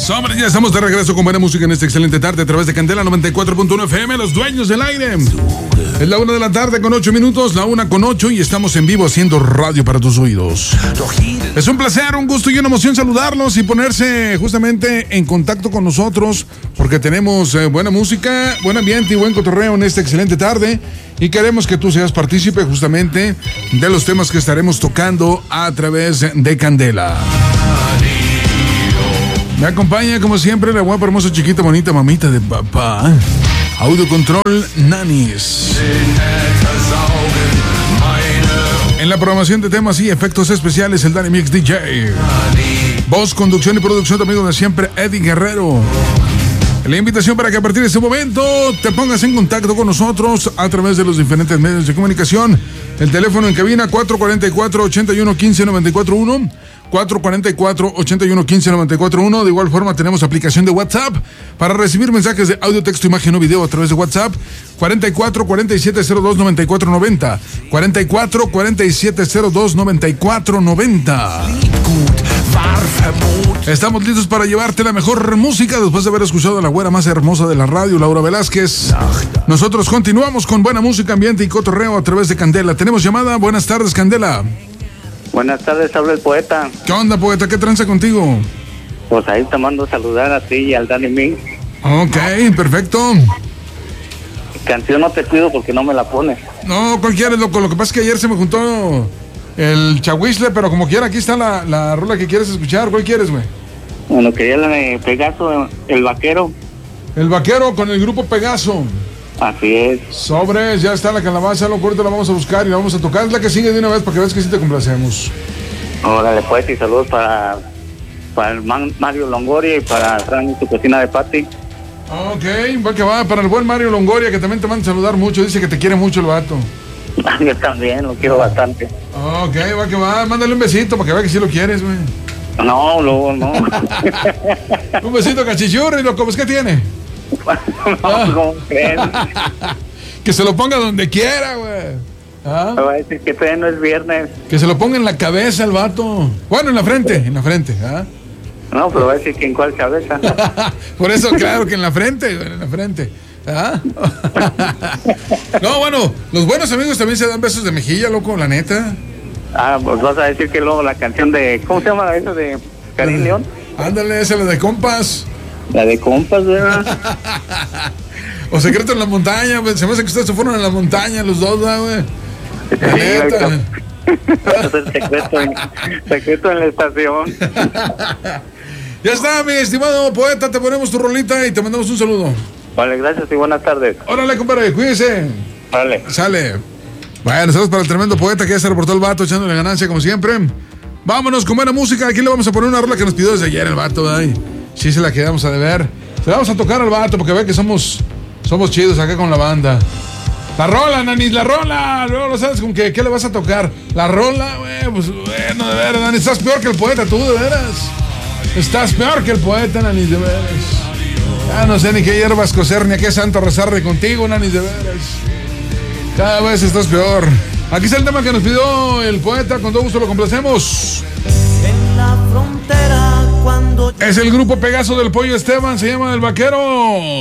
Sobre, ya estamos de regreso con buena música en esta excelente tarde a través de Candela 94.1 FM, los dueños del aire. Es la 1 de la tarde con 8 minutos, la 1 con 8 y estamos en vivo haciendo radio para tus oídos. Es un placer, un gusto y una emoción saludarlos y ponerse justamente en contacto con nosotros porque tenemos buena música, buen ambiente y buen cotorreo en esta excelente tarde y queremos que tú seas partícipe justamente de los temas que estaremos tocando a través de Candela. Me acompaña, como siempre, la guapa, hermosa, chiquita, bonita mamita de papá. Audio Control Nanis. En la programación de temas y efectos especiales, el Danny Mix DJ. Voz, conducción y producción, tu amigo de siempre, Eddie Guerrero. La invitación para que a partir de este momento te pongas en contacto con nosotros a través de los diferentes medios de comunicación. El teléfono en cabina 444-8115-941. 444-8115-941. De igual forma tenemos aplicación de WhatsApp para recibir mensajes de audio, texto, imagen o video a través de WhatsApp. 44-4702-9490. 44-4702-9490. Estamos listos para llevarte la mejor música después de haber escuchado a la güera más hermosa de la radio, Laura Velázquez. Nosotros continuamos con buena música, ambiente y cotorreo a través de Candela. Tenemos llamada. Buenas tardes, Candela. Buenas tardes, habla el poeta. ¿Qué onda, poeta? ¿Qué tranza contigo? Pues ahí te mando a saludar a ti y al Danny Mix. Ok, perfecto. Canción no te cuido porque no me la pones. No, ¿cuál quieres, loco? Lo que pasa es que ayer se me juntó el chahuizle, pero como quiera, aquí está la rola que quieres escuchar. ¿Cuál quieres, güey? Bueno, quería la de Pegaso, el vaquero. El vaquero con el grupo Pegaso. Así es. Sobres, ya está la calabaza, loco, ahorita la vamos a buscar y la vamos a tocar. Es la que sigue de una vez para que veas que sí te complacemos. Órale, pues, y saludos para el Mario Longoria y para Fran y su cocina de Pati. Ok, va que va, para el buen Mario Longoria, que también te manda a saludar mucho, dice que te quiere mucho el vato. Yo también, lo quiero bastante. Ok, va que va, mándale un besito para que vea que sí lo quieres, güey. No, luego no. Un besito, cachichurri, loco, pues, ¿qué tiene? No, ¿cómo crees? Que se lo ponga donde quiera, güey. ¿Ah? Me va a decir que todavía no es viernes. Que se lo ponga en la cabeza el vato. Bueno, en la frente, ¿ah? No, pero va a decir que en cuál cabeza. Por eso, claro que en la frente, güey, en la frente. ¿Ah? No, bueno, los buenos amigos también se dan besos de mejilla, loco, la neta. Ah, pues vas a decir que luego la canción de... ¿Cómo se llama eso de Karim León? Ándale, esa es la de compas. La de compas, ¿verdad? O Secreto en la Montaña, güey. Se me hace que ustedes se fueron a la montaña los dos, güey. La neta. Secreto en la estación. Ya está, mi estimado poeta, te ponemos tu rolita y te mandamos un saludo. Vale, gracias y buenas tardes. Órale, compadre, cuídese. Vale. Sale. Bueno, saludos para el tremendo poeta que ya se reportó el vato echándole ganancia como siempre. Vámonos con buena música. Aquí le vamos a poner una rola que nos pidió desde ayer el vato, ay. Sí se la quedamos a deber. Se la vamos a tocar al vato porque ve que somos chidos acá con la banda. La rola, Nanis, la rola. Luego no sabes con qué le vas a tocar. La rola, güey, pues bueno, de veras, Nanis, estás peor que el poeta, tú, de veras. Estás peor que el poeta, Nanis, de veras. Ya no sé ni qué hierbas coser, ni a qué santo rezarle contigo, Nanis, de veras. Cada vez estás peor. Aquí está el tema que nos pidió el poeta, con todo gusto lo complacemos. En la frontera cuando... Es el grupo Pegaso del Pollo Esteban, se llama El Vaquero.